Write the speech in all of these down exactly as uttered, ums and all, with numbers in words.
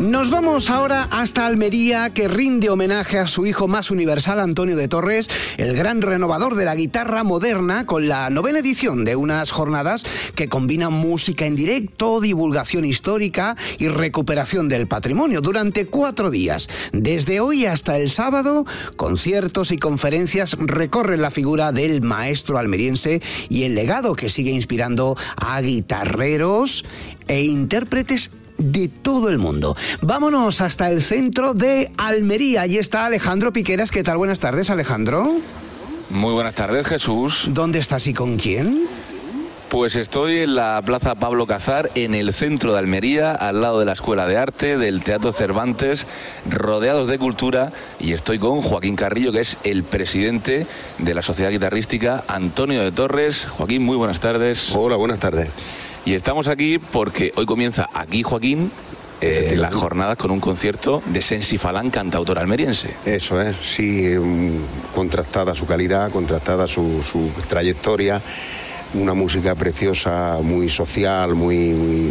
Nos vamos ahora hasta Almería, que rinde homenaje a su hijo más universal, Antonio de Torres, el gran renovador de la guitarra moderna, con la novena edición de unas jornadas que combinan música en directo, divulgación histórica y recuperación del patrimonio durante cuatro días. Desde hoy hasta el sábado, conciertos y conferencias recorren la figura del maestro almeriense y el legado que sigue inspirando a guitarreros e intérpretes de todo el mundo. Vámonos hasta el centro de Almería. Allí está Alejandro Piqueras. ¿Qué tal? Buenas tardes, Alejandro. Muy buenas tardes, Jesús. ¿Dónde estás y con quién? Pues estoy en la Plaza Pablo Casar, en el centro de Almería, al lado de la Escuela de Arte, del Teatro Cervantes, rodeados de cultura, y estoy con Joaquín Carrillo, que es el presidente de la Sociedad Guitarrística Antonio de Torres. Joaquín, muy buenas tardes. Hola, buenas tardes. Y estamos aquí porque hoy comienza aquí, Joaquín, eh, las jornadas con un concierto de Sensi Falán, cantautor almeriense. Eso es, sí, um, contrastada su calidad, contrastada su, su trayectoria, una música preciosa, muy social, muy, muy,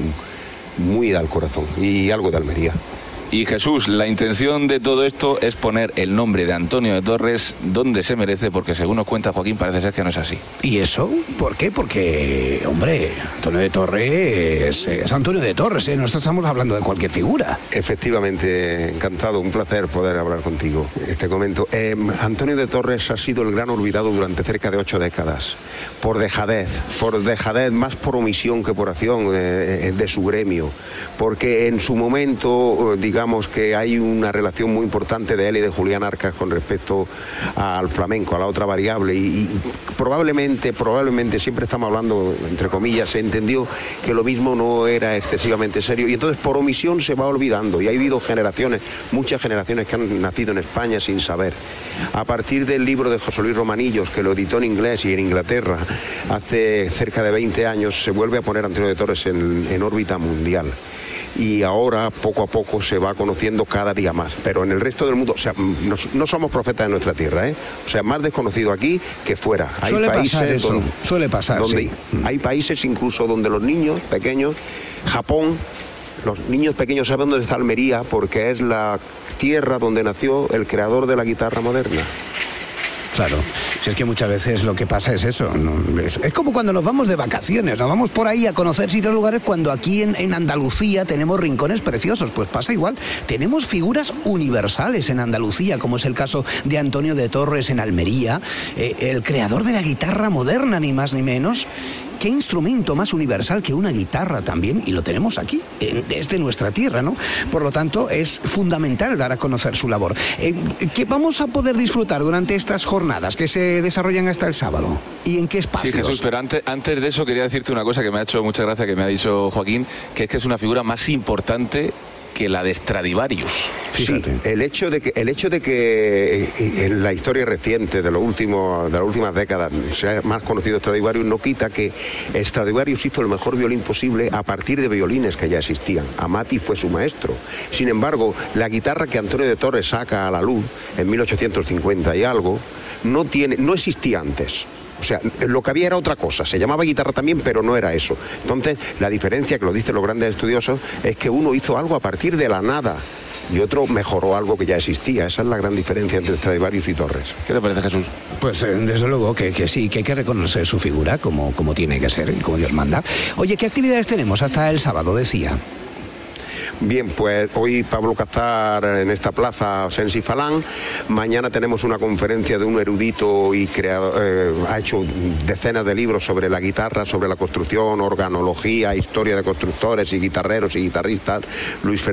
muy al corazón, y algo de Almería. Y Jesús, la intención de todo esto es poner el nombre de Antonio de Torres donde se merece, porque según nos cuenta Joaquín, parece ser que no es así. ¿Y eso? ¿Por qué? Porque, hombre, Antonio de Torres es Antonio de Torres, ¿eh? No estamos hablando de cualquier figura. Efectivamente, encantado, un placer poder hablar contigo. Te comento, eh, Antonio de Torres ha sido el gran olvidado durante cerca de ocho décadas, por dejadez, por dejadez, más por omisión que por acción eh, de su gremio, porque en su momento, digamos, Digamos que hay una relación muy importante de él y de Julián Arcas con respecto al flamenco, a la otra variable, y, y probablemente, probablemente, siempre estamos hablando, entre comillas, se entendió que lo mismo no era excesivamente serio, y entonces por omisión se va olvidando, y ha habido generaciones, muchas generaciones que han nacido en España sin saber. A partir del libro de José Luis Romanillos, que lo editó en inglés y en Inglaterra hace cerca de veinte años, se vuelve a poner Antonio de Torres en, en órbita mundial. Y ahora poco a poco se va conociendo cada día más, pero en el resto del mundo, o sea, no, no somos profetas de nuestra tierra, ¿eh? O sea, más desconocido aquí que fuera. Hay suele países pasar eso, donde, suele pasar, donde sí. Hay países incluso donde los niños pequeños, Japón, los niños pequeños saben dónde está Almería porque es la tierra donde nació el creador de la guitarra moderna. Claro, si es que muchas veces lo que pasa es eso, ¿no? es, es como cuando nos vamos de vacaciones, nos vamos por ahí a conocer sitios, lugares, cuando aquí en, en Andalucía tenemos rincones preciosos, pues pasa igual, tenemos figuras universales en Andalucía, como es el caso de Antonio de Torres en Almería, eh, el creador de la guitarra moderna, ni más ni menos. ¿Qué instrumento más universal que una guitarra también? Y lo tenemos aquí, desde nuestra tierra, ¿no? Por lo tanto, es fundamental dar a conocer su labor. Eh, ¿Qué vamos a poder disfrutar durante estas jornadas que se desarrollan hasta el sábado? ¿Y en qué espacios? Sí, Jesús, pero antes, antes de eso quería decirte una cosa que me ha hecho mucha gracia, que me ha dicho Joaquín, que es que es una figura más importante que la de Stradivarius. Sí, el hecho de que el hecho de que en la historia reciente de los últimos de las últimas décadas sea más conocido Stradivarius no quita que Stradivarius hizo el mejor violín posible a partir de violines que ya existían. Amati fue su maestro. Sin embargo, la guitarra que Antonio de Torres saca a la luz en mil ochocientos cincuenta y algo no tiene no existía antes. O sea, lo que había era otra cosa, se llamaba guitarra también, pero no era eso. Entonces, la diferencia, que lo dicen los grandes estudiosos, es que uno hizo algo a partir de la nada y otro mejoró algo que ya existía. Esa es la gran diferencia entre Stradivarius y Torres. ¿Qué te parece, Jesús? Pues eh, desde luego que, que sí, que hay que reconocer su figura como, como tiene que ser y como Dios manda. Oye, ¿qué actividades tenemos hasta el sábado, decía? Bien, pues hoy Pablo Casar en esta plaza Sensi Falán. Mañana tenemos una conferencia de un erudito y creador, eh, ha hecho decenas de libros sobre la guitarra, sobre la construcción, organología, historia de constructores y guitarreros y guitarristas, Luis Fernando